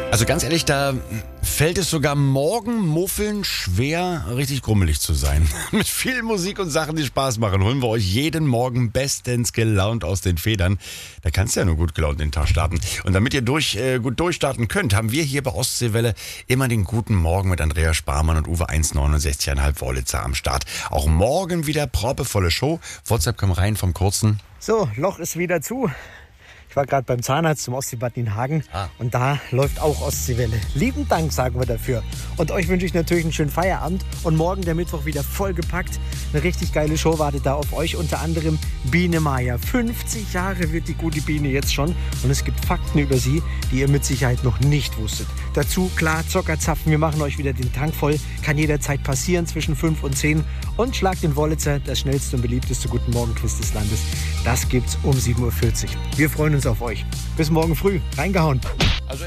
Also ganz ehrlich, da fällt es sogar Morgenmuffeln schwer, richtig grummelig zu sein. Mit viel Musik und Sachen, die Spaß machen, holen wir euch jeden Morgen bestens gelaunt aus den Federn. Da kannst du ja nur gut gelaunt den Tag starten. Und damit ihr gut durchstarten könnt, haben wir hier bei Ostseewelle immer den guten Morgen mit Andrea Sparmann und Uwe 1,69,5 Wollitzer am Start. Auch morgen wieder proppevolle Show. WhatsApp komm rein vom Kurzen. So, Loch ist wieder zu. Ich war gerade beim Zahnarzt zum Ostseebad in Hagen und da läuft auch Ostseewelle. Lieben Dank, sagen wir dafür. Und euch wünsche ich natürlich einen schönen Feierabend und morgen der Mittwoch wieder vollgepackt. Eine richtig geile Show wartet da auf euch, unter anderem Biene Maya. 50 Jahre wird die gute Biene jetzt schon und es gibt Fakten über sie, die ihr mit Sicherheit noch nicht wusstet. Dazu, klar, Zockerzapfen, wir machen euch wieder den Tank voll. Kann jederzeit passieren zwischen 5 und 10 und schlagt den Wollitzer, das schnellste und beliebteste Guten Morgen Quiz des Landes. Das gibt's um 7:40 Uhr. Wir freuen uns auf euch. Bis morgen früh. Reingehauen.